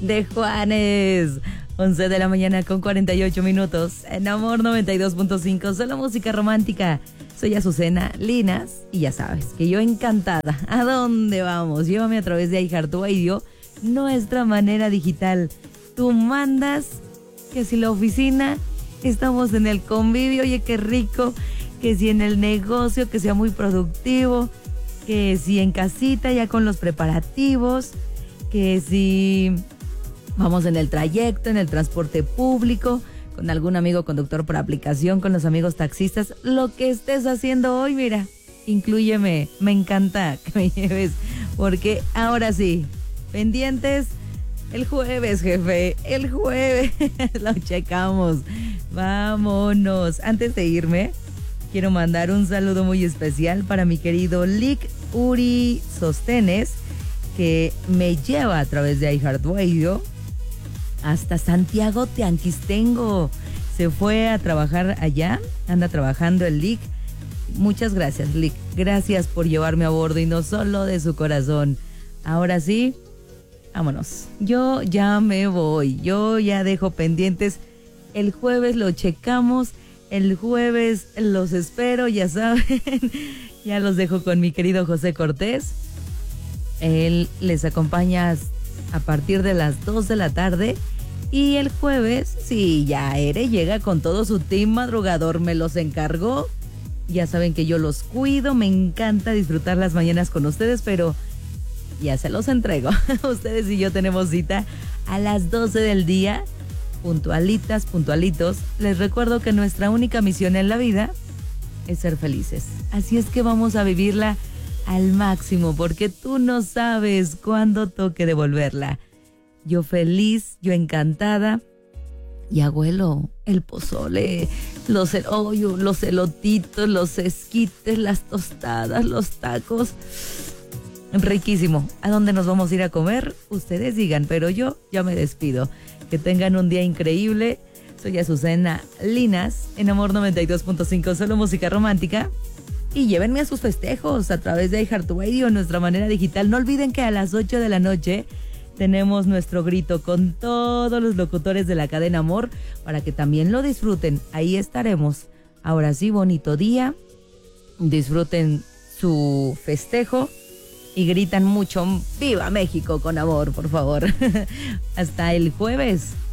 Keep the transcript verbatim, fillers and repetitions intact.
de Juanes. once de la mañana con cuarenta y ocho minutos. En Amor noventa y dos punto cinco, solo música romántica. Soy Azucena Linas y ya sabes que yo encantada. ¿A dónde vamos? Llévame a través de iHeartRadio, nuestra manera digital. Tú mandas que si la oficina, estamos en el convivio, oye qué rico, que si en el negocio, que sea muy productivo, que si en casita ya con los preparativos, que si vamos en el trayecto, en el transporte público, con algún amigo conductor por aplicación, con los amigos taxistas, lo que estés haciendo hoy, mira, inclúyeme, me encanta que me lleves, porque ahora sí, pendientes, el jueves, jefe, el jueves, lo checamos, vámonos. Antes de irme, quiero mandar un saludo muy especial para mi querido Lick Uri Sostenes, que me lleva a través de iHeartRadio hasta Santiago Teanquistengo. Se fue a trabajar allá, anda trabajando el Lick. Muchas gracias, Lick. Gracias por llevarme a bordo y no solo de su corazón. Ahora sí, vámonos. Yo ya me voy, yo ya dejo pendientes. El jueves lo checamos, el jueves los espero, ya saben. Ya los dejo con mi querido José Cortés. Él les acompaña a partir de las dos de la tarde. Y el jueves, sí, ya Ere llega con todo su team madrugador, me los encargó. Ya saben que yo los cuido, me encanta disfrutar las mañanas con ustedes, pero ya se los entrego. Ustedes y yo tenemos cita a las doce del día, puntualitas, puntualitos. Les recuerdo que nuestra única misión en la vida es ser felices. Así es que vamos a vivirla al máximo, porque tú no sabes cuándo toque devolverla. Yo feliz, yo encantada. Y abuelo, el pozole, los, oh, los elotitos, los esquites, las tostadas, los tacos. Riquísimo. ¿A dónde nos vamos a ir a comer? Ustedes digan, pero yo ya me despido. Que tengan un día increíble. Soy Azucena Linas, en Amor noventa y dos punto cinco, solo música romántica. Y llévenme a sus festejos a través de iHeartRadio, nuestra manera digital. No olviden que a las ocho de la noche tenemos nuestro grito con todos los locutores de la cadena Amor para que también lo disfruten. Ahí estaremos. Ahora sí, bonito día. Disfruten su festejo y gritan mucho ¡Viva México! Con amor, por favor. Hasta el jueves.